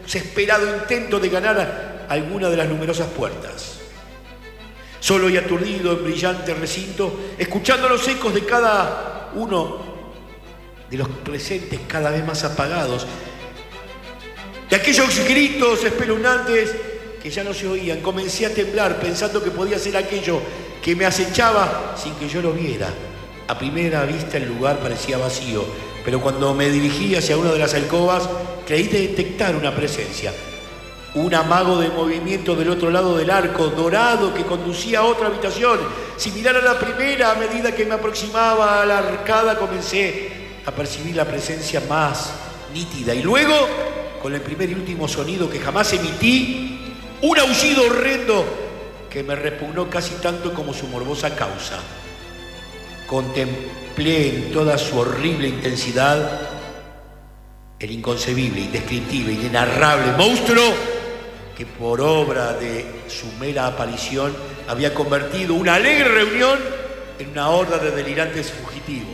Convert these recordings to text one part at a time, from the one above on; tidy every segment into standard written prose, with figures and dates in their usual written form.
desesperado intento de ganar alguna de las numerosas puertas. Solo y aturdido en brillante recinto, escuchando los ecos de cada uno de los presentes cada vez más apagados, de aquellos gritos espeluznantes que ya no se oían, comencé a temblar pensando que podía ser aquello que me acechaba sin que yo lo viera. A primera vista el lugar parecía vacío, pero cuando me dirigí hacia una de las alcobas creí detectar una presencia. Un amago de movimiento del otro lado del arco, dorado, que conducía a otra habitación, similar a la primera. A medida que me aproximaba a la arcada comencé a percibir la presencia más nítida. Y luego, con el primer y último sonido que jamás emití, un aullido horrendo que me repugnó casi tanto como su morbosa causa. Contemplé en toda su horrible intensidad el inconcebible, indescriptible, inenarrable monstruo que por obra de su mera aparición había convertido una alegre reunión en una horda de delirantes fugitivos.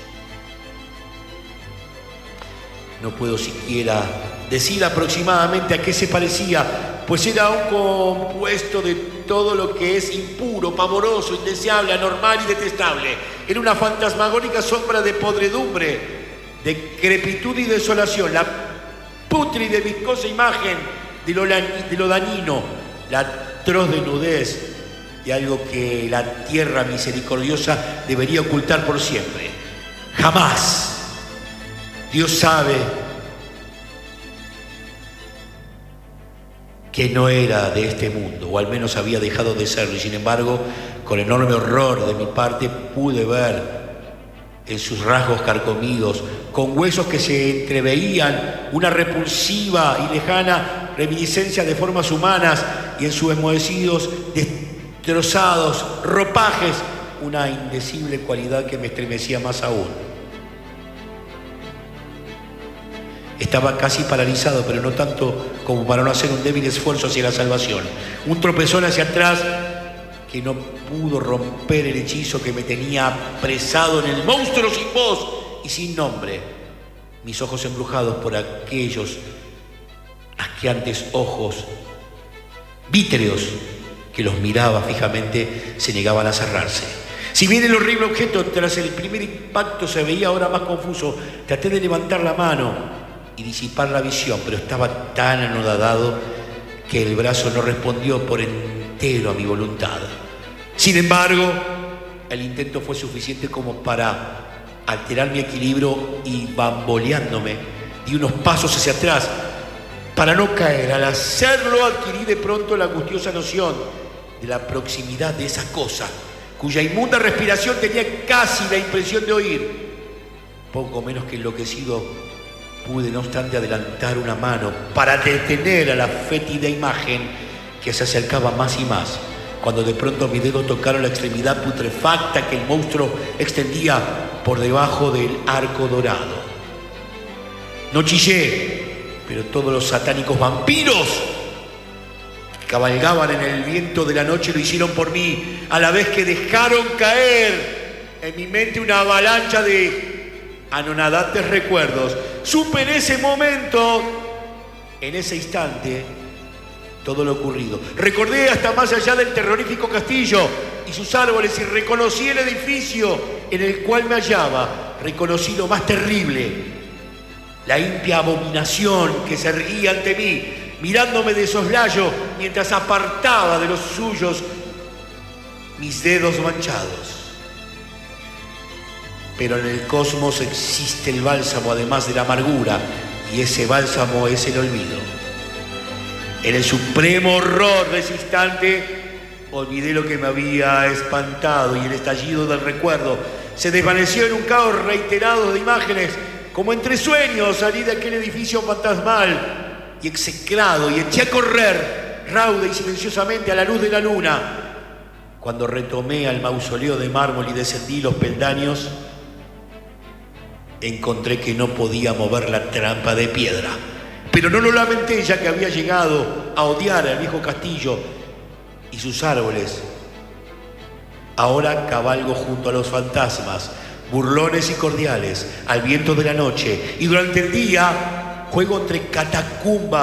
No puedo siquiera decir aproximadamente a qué se parecía, pues era un compuesto de todo lo que es impuro, pavoroso, indeseable, anormal y detestable. Era una fantasmagórica sombra de podredumbre, decrepitud y desolación, la pútrida y viscosa imagen de lo dañino, la atroz desnudez de algo que la tierra misericordiosa debería ocultar por siempre. Jamás. Dios sabe que no era de este mundo, o al menos había dejado de serlo, y sin embargo, con enorme horror de mi parte, pude ver en sus rasgos carcomidos, con huesos que se entreveían, una repulsiva y lejana reminiscencia de formas humanas, y en sus enmohecidos, destrozados ropajes, una indecible cualidad que me estremecía más aún. Estaba casi paralizado, pero no tanto como para no hacer un débil esfuerzo hacia la salvación. Un tropezón hacia atrás que no pudo romper el hechizo que me tenía apresado en el monstruo sin voz y sin nombre. Mis ojos embrujados por aquellos asqueantes ojos vítreos que los miraba fijamente se negaban a cerrarse. Si bien el horrible objeto tras el primer impacto se veía ahora más confuso, traté de levantar la mano y disipar la visión, pero estaba tan anodadado que el brazo no respondió por entero a mi voluntad. Sin embargo, el intento fue suficiente como para alterar mi equilibrio y, bamboleándome, di unos pasos hacia atrás para no caer. Al hacerlo adquirí de pronto la angustiosa noción de la proximidad de esa cosa, cuya inmunda respiración tenía casi la impresión de oír. Poco menos que enloquecido, pude, no obstante, adelantar una mano para detener a la fétida imagen que se acercaba más y más, cuando de pronto mis dedos tocaron la extremidad putrefacta que el monstruo extendía por debajo del arco dorado. No chillé, pero todos los satánicos vampiros que cabalgaban en el viento de la noche lo hicieron por mí, a la vez que dejaron caer en mi mente una avalancha de anonadantes recuerdos. Supe en ese momento, en ese instante, todo lo ocurrido. Recordé hasta más allá del terrorífico castillo y sus árboles, y reconocí el edificio en el cual me hallaba. Reconocí lo más terrible, la impía abominación que se erguía ante mí, mirándome de soslayo mientras apartaba de los suyos mis dedos manchados. Pero en el cosmos existe el bálsamo además de la amargura, y ese bálsamo es el olvido. En el supremo horror de ese instante olvidé lo que me había espantado, y el estallido del recuerdo se desvaneció en un caos reiterado de imágenes. Como entre sueños salí de aquel edificio fantasmal y execrado y eché a correr rauda y silenciosamente a la luz de la luna. Cuando retomé al mausoleo de mármol y descendí los peldaños, encontré que no podía mover la trampa de piedra. Pero no lo lamenté, ya que había llegado a odiar al viejo castillo y sus árboles. Ahora cabalgo junto a los fantasmas, burlones y cordiales, al viento de la noche, y durante el día juego entre catacumbas